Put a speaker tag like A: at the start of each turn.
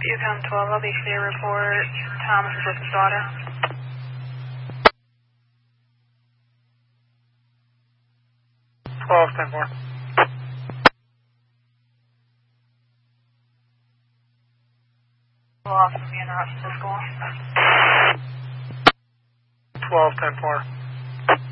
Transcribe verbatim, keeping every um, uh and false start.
A: Yukon twelve, I'll be clear report. Thomas is with his daughter.
B: twelve, ten four.
A: We'll also be interrupted to school.
B: twelve, ten four.